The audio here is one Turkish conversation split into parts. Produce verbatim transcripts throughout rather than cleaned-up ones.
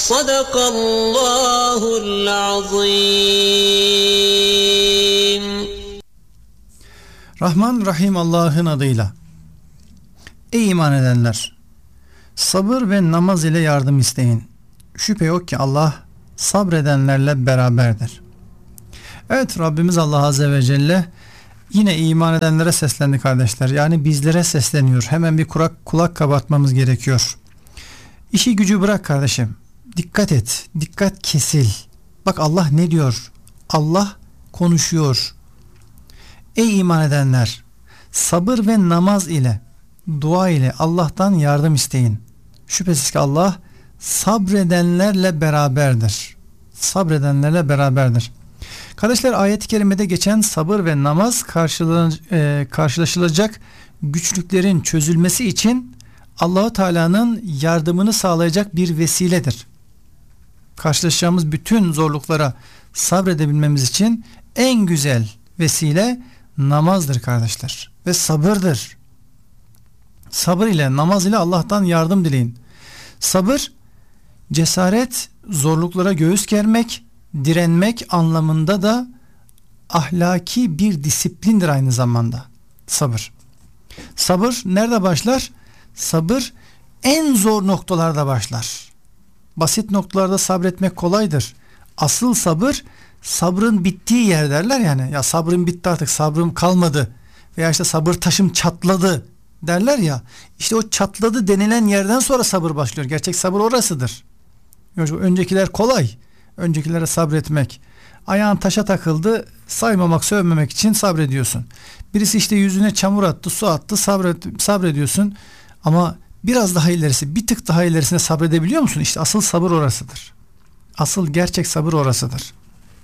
Sadakallahul azim. Rahman Rahim Allah'ın adıyla. Ey iman edenler! Sabır ve namaz ile yardım isteyin. Şüphe yok ki Allah sabredenlerle beraberdir. Evet, Rabbimiz Allah Azze ve Celle yine iman edenlere seslendi kardeşler. Yani bizlere sesleniyor. Hemen bir kulak, kulak kabartmamız gerekiyor. İşi gücü bırak kardeşim. Dikkat et. Dikkat kesil. Bak Allah ne diyor? Allah konuşuyor. Ey iman edenler! Sabır ve namaz ile, dua ile Allah'tan yardım isteyin. Şüphesiz ki Allah sabredenlerle beraberdir. Sabredenlerle beraberdir. Kardeşler, ayet-i kerimede geçen sabır ve namaz karşılaşılacak güçlüklerin çözülmesi için Allah-u Teala'nın yardımını sağlayacak bir vesiledir. Karşılaşacağımız bütün zorluklara sabredebilmemiz için en güzel vesile namazdır kardeşler ve sabırdır. Sabır ile, namaz ile Allah'tan yardım dileyin. Sabır, cesaret, zorluklara göğüs germek, direnmek anlamında da ahlaki bir disiplindir aynı zamanda. Sabır. Sabır nerede başlar? Sabır en zor noktalarda başlar. Basit noktalarda sabretmek kolaydır. Asıl sabır, sabrın bittiği yer derler yani. Ya sabrım bitti, artık sabrım kalmadı. Veya işte sabır taşım çatladı derler ya. İşte o çatladı denilen yerden sonra sabır başlıyor. Gerçek sabır orasıdır. Öncekiler kolay. Öncekilere sabretmek. Ayağın taşa takıldı, saymamak, sövmemek için sabrediyorsun. Birisi işte yüzüne çamur attı, su attı, sabret, sabrediyorsun. Ama biraz daha ilerisi, bir tık daha ilerisine sabredebiliyor musun? İşte asıl sabır orasıdır. Asıl gerçek sabır orasıdır.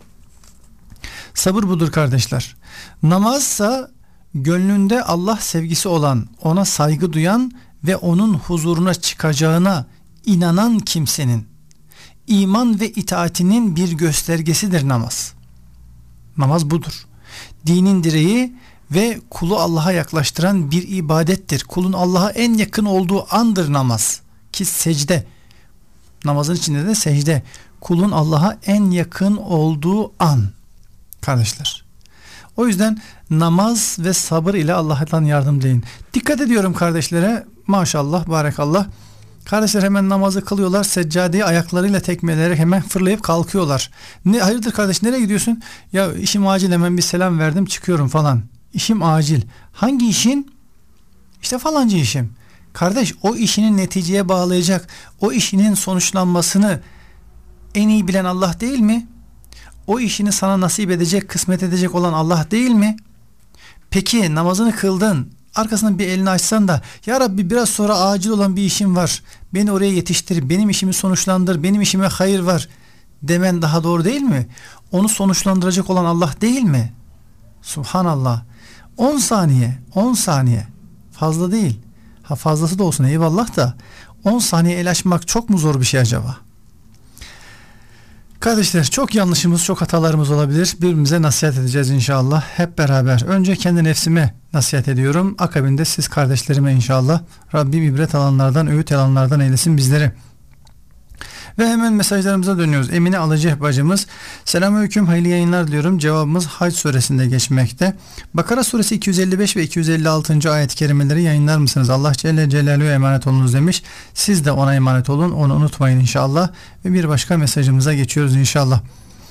Sabır budur kardeşler. Namazsa gönlünde Allah sevgisi olan, ona saygı duyan ve onun huzuruna çıkacağına inanan kimsenin iman ve itaatinin bir göstergesidir namaz. Namaz budur. Dinin direği ve kulu Allah'a yaklaştıran bir ibadettir. Kulun Allah'a en yakın olduğu andır namaz. Ki secde. Namazın içinde de secde. Kulun Allah'a en yakın olduğu an. Kardeşler. O yüzden namaz ve sabır ile Allah'tan yardım dileyin. Dikkat ediyorum kardeşlere. Maşallah, barekallah. Kardeşler hemen namazı kılıyorlar. Seccadeyi ayaklarıyla tekmeleyerek hemen fırlayıp kalkıyorlar. Ne, hayırdır kardeş, nereye gidiyorsun? Ya işim acil, hemen bir selam verdim çıkıyorum falan. İşim acil. Hangi işin? İşte falanca işim. Kardeş, o işinin neticeye bağlayacak, o işinin sonuçlanmasını en iyi bilen Allah değil mi? O işini sana nasip edecek, kısmet edecek olan Allah değil mi? Peki namazını kıldın, arkasından bir elini açsan da ya Rabbi biraz sonra acil olan bir işim var, beni oraya yetiştir, benim işimi sonuçlandır, benim işime hayır var demen daha doğru değil mi? Onu sonuçlandıracak olan Allah değil mi? Subhanallah. on saniye on saniye fazla değil, ha fazlası da olsun eyvallah da on saniye el açmak çok mu zor bir şey acaba? Kardeşler, çok yanlışımız, çok hatalarımız olabilir. Birbirimize nasihat edeceğiz inşallah hep beraber. Önce kendi nefsime nasihat ediyorum. Akabinde siz kardeşlerime inşallah. Rabbim ibret alanlardan, öğüt alanlardan eylesin bizleri. Ve hemen mesajlarımıza dönüyoruz. Emine Alıcı bacımız, selamünaleyküm, hayırlı yayınlar diliyorum. Cevabımız Hac suresinde geçmekte. Bakara suresi iki yüz elli beş ve iki yüz elli altı. ayet-i kerimeleri yayınlar mısınız? Allah Celle Celaluhu'ya emanet olunuz demiş. Siz de ona emanet olun, onu unutmayın inşallah. Ve bir başka mesajımıza geçiyoruz inşallah.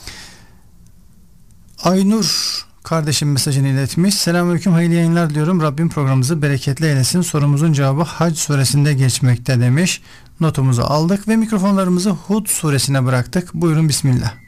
Aynur kardeşim mesajını iletmiş. Selamünaleyküm, hayırlı yayınlar diliyorum. Rabbim programımızı bereketli eylesin. Sorumuzun cevabı Hac suresinde geçmekte demiş. Notumuzu aldık ve mikrofonlarımızı Hud suresine bıraktık. Buyurun bismillah.